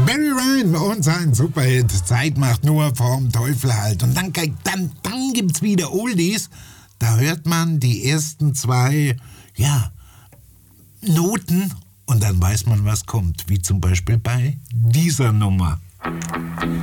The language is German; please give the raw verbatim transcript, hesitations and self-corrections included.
Barry Ryan und sein Superhit Zeit macht nur vom Teufel halt. Und dann, dann, dann gibt's wieder Oldies. Da hört man die ersten zwei, ja, Noten und dann weiß man, was kommt. Wie zum Beispiel bei dieser Nummer.